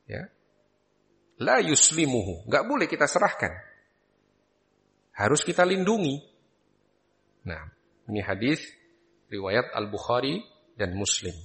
Ya. La yuslimuhu, enggak boleh kita serahkan. Harus kita lindungi. Nah, ini hadis riwayat Al-Bukhari dan Muslim.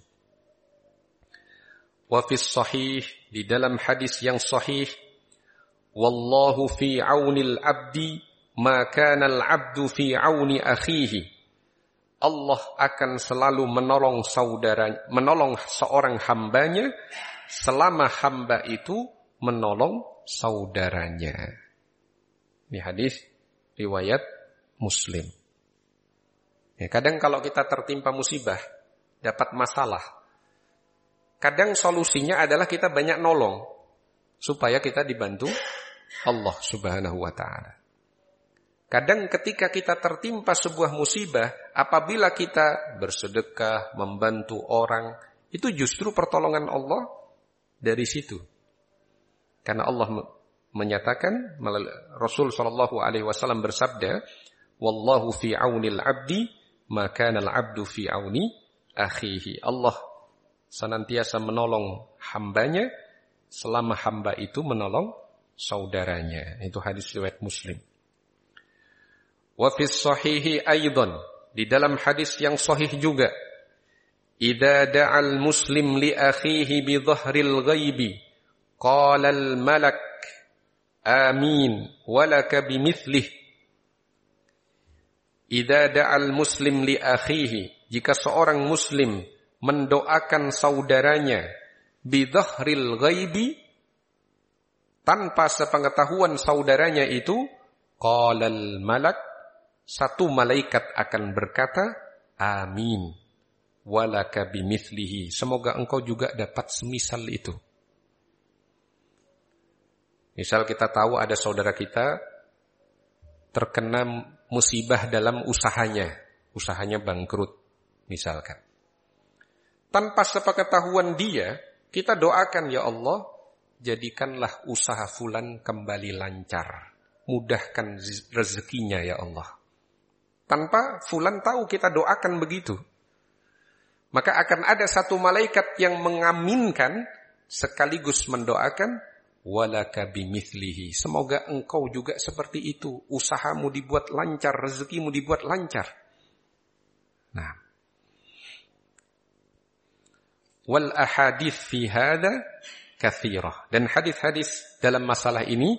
Wa fis sahih, di dalam hadis yang sahih, wallahu fi aunil abdi ma kana al-abdu fi auni akhihi. Allah akan selalu menolong seorang hambanya selama hamba itu menolong saudaranya. Ini hadis riwayat Muslim. Ya, kadang kalau kita tertimpa musibah, dapat masalah, kadang solusinya adalah kita banyak nolong supaya kita dibantu Allah Subhanahu wa ta'ala. Kadang ketika kita tertimpa sebuah musibah, apabila kita bersedekah, membantu orang, itu justru pertolongan Allah dari situ. Karena Allah menyatakan, Rasul SAW bersabda, wallahu fi aunil abdi, maka al abdu fi auni akhihi. Allah senantiasa menolong hambanya selama hamba itu menolong saudaranya. Itu hadis riwayat Muslim. Wa fis sahihi aidan, di dalam hadis yang sahih juga, idza da'al muslim li akhihi bi dhahril ghaibi qala al malak amin wa laka bimithlihi. Idza da'al muslim li akhihi, jika seorang muslim mendoakan saudaranya bi dhahril ghaibi, tanpa sepengetahuan saudaranya itu, qala al malak, satu malaikat akan berkata, amin, walaka bimithlihi, semoga engkau juga dapat semisal itu. Misal kita tahu ada saudara kita terkena musibah dalam usahanya bangkrut, misalkan. Tanpa sepengetahuan dia, kita doakan, ya Allah, jadikanlah usaha fulan kembali lancar, mudahkan rezekinya ya Allah. Tanpa fulan tahu, kita doakan begitu. Maka akan ada satu malaikat yang mengaminkan sekaligus mendoakan, walaka bimithlihi, semoga engkau juga seperti itu, usahamu dibuat lancar, rezekimu dibuat lancar. Nah, wal ahadits fi hadza katsirah, dan hadis-hadis dalam masalah ini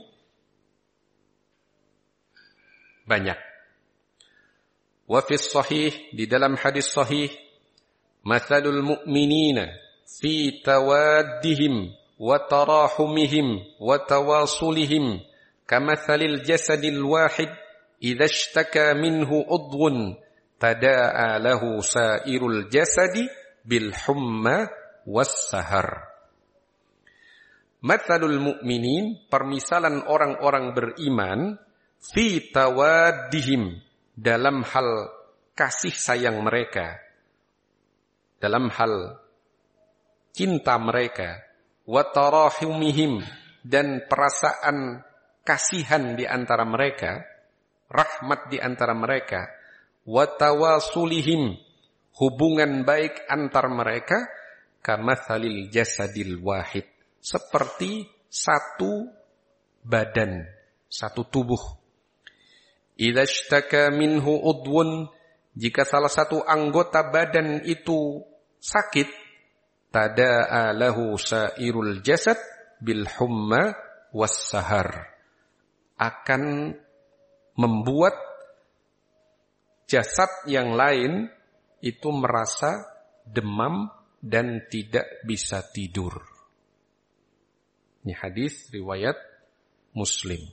banyak. Wa fis sahih, di dalam hadis sahih, mathalul mu'minina fi tawaddihim wa tarahumihim wa tawasulihim kamathalil jasadil wahid idza ishtaka minhu udwun tada'a lahu sairul jasadi bil humma was sahar. Mathalul mu'minin, permisalan orang-orang beriman, fi tawaddihim, dalam hal kasih sayang mereka, dalam hal cinta mereka, wa tarahumihim, dan perasaan kasihan di antara mereka, rahmat di antara mereka, wa tawasulihim, hubungan baik antar mereka, kamathalil jasadil wahid, seperti satu badan, satu tubuh. Idza ishtaka minhu udwun, jika salah satu anggota badan itu sakit, tada'a lahu sairul jasad bil humma was sahar, akan membuat jasad yang lain itu merasa demam dan tidak bisa tidur. Ini hadis riwayat Muslim.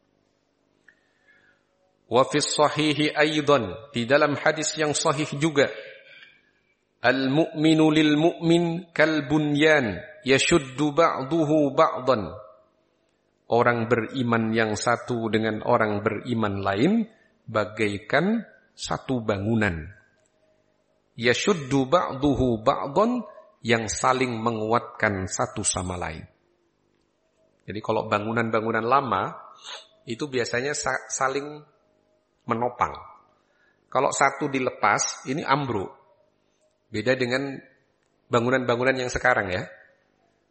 Wa fis sahihi aidan, di dalam hadis yang sahih juga, al-mu'minu lil mu'min kal bunyan yashuddu ba'duhu ba'dan. Orang beriman yang satu dengan orang beriman lain bagaikan satu bangunan. Yashuddu ba'duhu ba'dan, yang saling menguatkan satu sama lain. Jadi kalau bangunan-bangunan lama itu biasanya saling menopang. Kalau satu dilepas, ini ambruk. Beda dengan bangunan-bangunan yang sekarang ya.